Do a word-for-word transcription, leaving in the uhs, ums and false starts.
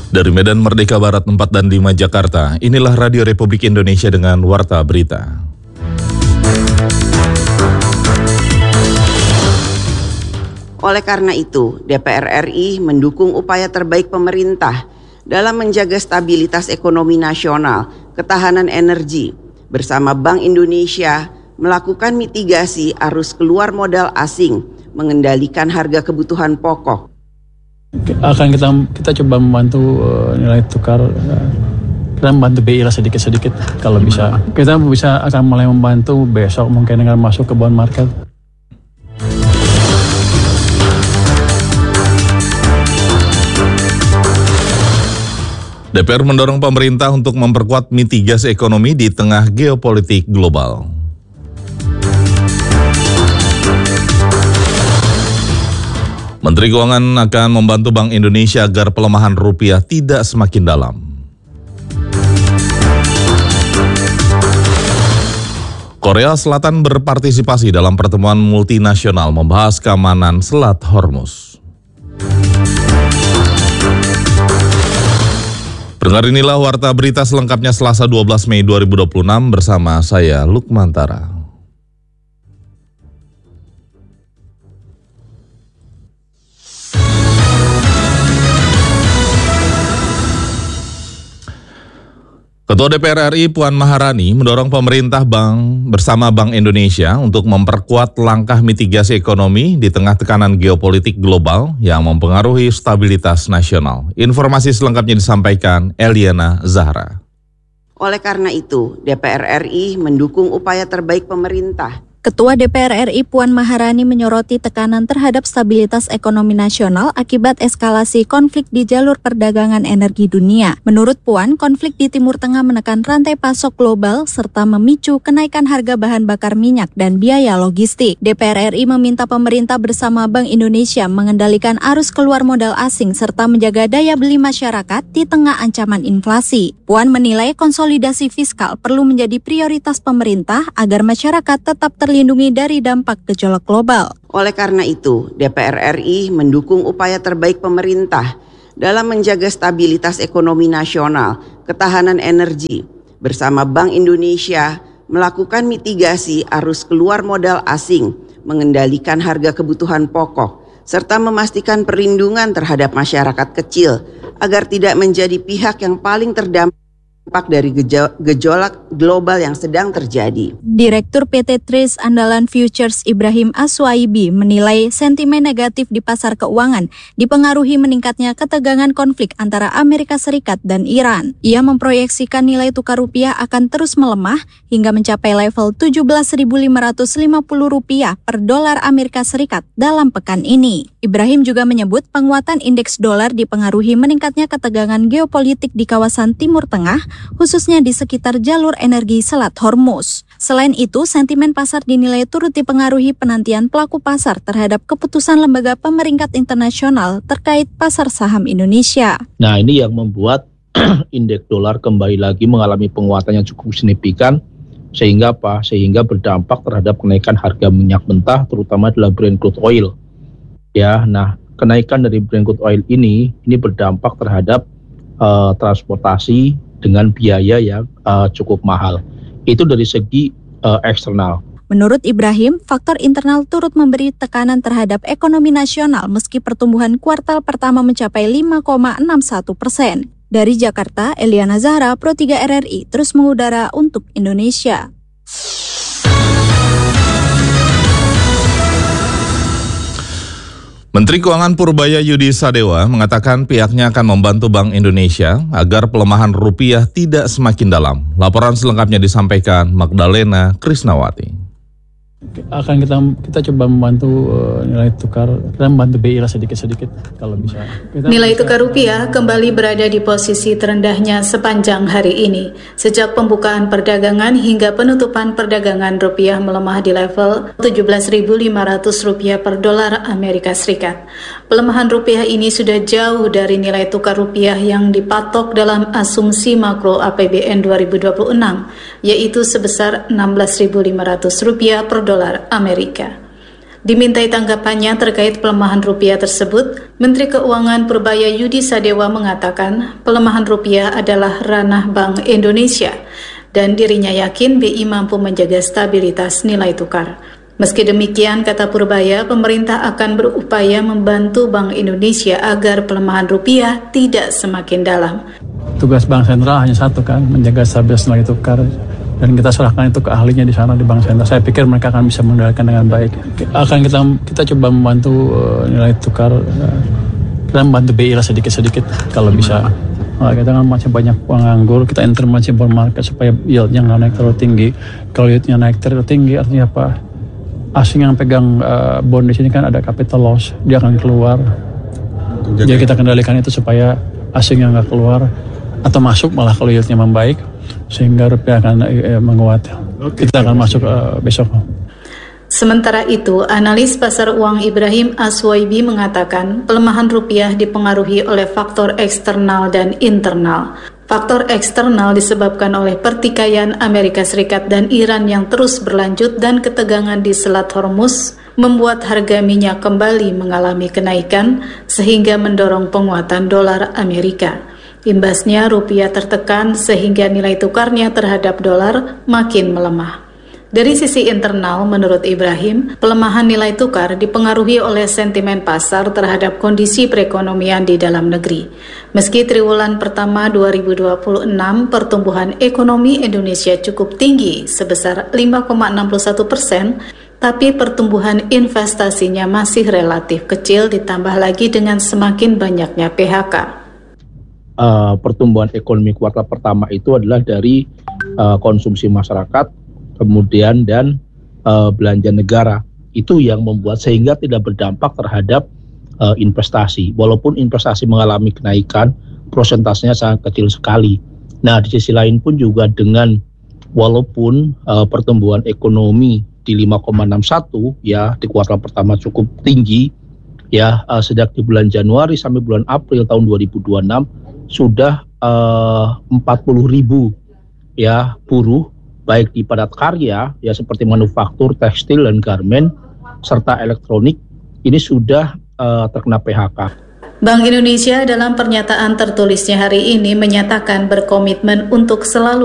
Dari Medan Merdeka Barat empat dan lima Jakarta, inilah Radio Republik Indonesia dengan Warta Berita. Oleh karena itu, D P R R I mendukung upaya terbaik pemerintah dalam menjaga stabilitas ekonomi nasional, ketahanan energi, bersama Bank Indonesia melakukan mitigasi arus keluar modal asing, mengendalikan harga kebutuhan pokok. Akan kita kita coba membantu uh, nilai tukar, uh, kita membantu B I lah sedikit-sedikit kalau bisa. Kita bisa akan mulai membantu besok mungkin dengan masuk ke bond market. D P R mendorong pemerintah untuk memperkuat mitigasi ekonomi di tengah geopolitik global. Menteri Keuangan akan membantu Bank Indonesia agar pelemahan rupiah tidak semakin dalam. Korea Selatan berpartisipasi dalam pertemuan multinasional membahas keamanan Selat Hormuz. Pendengar, inilah Warta Berita selengkapnya Selasa dua belas Mei dua ribu dua puluh enam bersama saya Lukmantara. Ketua D P R R I Puan Maharani mendorong pemerintah Bank bersama Bank Indonesia untuk memperkuat langkah mitigasi ekonomi di tengah tekanan geopolitik global yang mempengaruhi stabilitas nasional. Informasi selengkapnya disampaikan Eliana Zahra. Oleh karena itu, D P R R I mendukung upaya terbaik pemerintah. Ketua D P R R I Puan Maharani menyoroti tekanan terhadap stabilitas ekonomi nasional akibat eskalasi konflik di jalur perdagangan energi dunia. Menurut Puan, konflik di Timur Tengah menekan rantai pasok global serta memicu kenaikan harga bahan bakar minyak dan biaya logistik. D P R R I meminta pemerintah bersama Bank Indonesia mengendalikan arus keluar modal asing serta menjaga daya beli masyarakat di tengah ancaman inflasi. Puan menilai konsolidasi fiskal perlu menjadi prioritas pemerintah agar masyarakat tetap ter terlindungi dari dampak gejolak global. Oleh karena itu, D P R R I mendukung upaya terbaik pemerintah dalam menjaga stabilitas ekonomi nasional, ketahanan energi, bersama Bank Indonesia melakukan mitigasi arus keluar modal asing, mengendalikan harga kebutuhan pokok, serta memastikan perlindungan terhadap masyarakat kecil agar tidak menjadi pihak yang paling terdampak dari gejolak global yang sedang terjadi. Direktur P T Tris Andalan Futures Ibrahim Aswaibi menilai sentimen negatif di pasar keuangan dipengaruhi meningkatnya ketegangan konflik antara Amerika Serikat dan Iran. Ia memproyeksikan nilai tukar rupiah akan terus melemah hingga mencapai level tujuh belas ribu lima ratus lima puluh rupiah per dolar Amerika Serikat dalam pekan ini. Ibrahim juga menyebut penguatan indeks dolar dipengaruhi meningkatnya ketegangan geopolitik di kawasan Timur Tengah, khususnya di sekitar jalur energi Selat Hormuz. Selain itu, sentimen pasar dinilai turut dipengaruhi penantian pelaku pasar terhadap keputusan lembaga pemeringkat internasional terkait pasar saham Indonesia. Nah, ini yang membuat indeks dolar kembali lagi mengalami penguatan yang cukup signifikan, sehingga apa? Sehingga berdampak terhadap kenaikan harga minyak mentah, terutama adalah Brent crude oil. Ya, nah kenaikan dari Brent crude oil ini ini berdampak terhadap uh, transportasi dengan biaya yang uh, cukup mahal. Itu dari segi uh, eksternal. Menurut Ibrahim, faktor internal turut memberi tekanan terhadap ekonomi nasional meski pertumbuhan kuartal pertama mencapai lima koma enam satu persen. Dari Jakarta, Eliana Zahra, Pro tiga R R I, terus mengudara untuk Indonesia. Menteri Keuangan Purbaya Yudi Sadewa mengatakan pihaknya akan membantu Bank Indonesia agar pelemahan rupiah tidak semakin dalam. Laporan selengkapnya disampaikan Magdalena Krisnawati. Akan kita kita coba membantu uh, nilai tukar, kita membantu B I lah sedikit-sedikit kalau bisa. Kita nilai bisa, tukar rupiah kembali berada di posisi terendahnya sepanjang hari ini. Sejak pembukaan perdagangan hingga penutupan perdagangan, rupiah melemah di level tujuh belas ribu lima ratus rupiah per dolar Amerika Serikat. Pelemahan rupiah ini sudah jauh dari nilai tukar rupiah yang dipatok dalam asumsi makro A P B N dua ribu dua puluh enam, yaitu sebesar enam belas ribu lima ratus rupiah per dolar Amerika. Dimintai tanggapannya terkait pelemahan rupiah tersebut, Menteri Keuangan Purbaya Yudi Sadewa mengatakan pelemahan rupiah adalah ranah Bank Indonesia dan dirinya yakin B I mampu menjaga stabilitas nilai tukar. Meski demikian, kata Purbaya, pemerintah akan berupaya membantu Bank Indonesia agar pelemahan rupiah tidak semakin dalam. Tugas Bank Sentral hanya satu kan, menjaga stabilitas nilai tukar. Dan kita serahkan itu ke ahlinya di sana di Bank Sentral. Saya pikir mereka akan bisa mengendalikan dengan baik. Akan kita kita coba membantu uh, nilai tukar, uh, kita membantu B I lah sedikit-sedikit kalau bisa. Nah, kita kan masih banyak penganggur, kita enter masih bond market supaya yieldnya nggak naik terlalu tinggi. Kalau yieldnya naik terlalu tinggi artinya apa? Asing yang pegang uh, bond di sini kan ada capital loss, dia akan keluar. Jadi kita kendalikan itu supaya asing yang nggak keluar atau masuk malah kalau yieldnya membaik. Sehingga rupiah akan eh, menguat. Kita akan masuk uh, besok. Sementara itu, analis pasar uang Ibrahim Aswaibi mengatakan pelemahan rupiah dipengaruhi oleh faktor eksternal dan internal. Faktor eksternal disebabkan oleh pertikaian Amerika Serikat dan Iran yang terus berlanjut dan ketegangan di Selat Hormuz membuat harga minyak kembali mengalami kenaikan sehingga mendorong penguatan dolar Amerika. Imbasnya rupiah tertekan sehingga nilai tukarnya terhadap dolar makin melemah. Dari sisi internal, menurut Ibrahim, pelemahan nilai tukar dipengaruhi oleh sentimen pasar terhadap kondisi perekonomian di dalam negeri. Meski triwulan pertama dua ribu dua puluh enam pertumbuhan ekonomi Indonesia cukup tinggi sebesar lima koma enam puluh satu persen, tapi pertumbuhan investasinya masih relatif kecil ditambah lagi dengan semakin banyaknya P H K. Uh, pertumbuhan ekonomi kuartal pertama itu adalah dari uh, konsumsi masyarakat, kemudian dan uh, belanja negara. Itu yang membuat sehingga tidak berdampak terhadap uh, investasi. Walaupun investasi mengalami kenaikan, prosentasenya sangat kecil sekali. Nah, di sisi lain pun juga dengan walaupun uh, pertumbuhan ekonomi di lima koma enam satu ya di kuartal pertama cukup tinggi ya uh, sejak di bulan Januari sampai bulan April tahun dua ribu dua puluh enam sudah uh, empat puluh ribu ya buruh baik di padat karya ya seperti manufaktur, tekstil dan garmen serta elektronik ini sudah uh, terkena P H K. Bank Indonesia dalam pernyataan tertulisnya hari ini menyatakan berkomitmen untuk selalu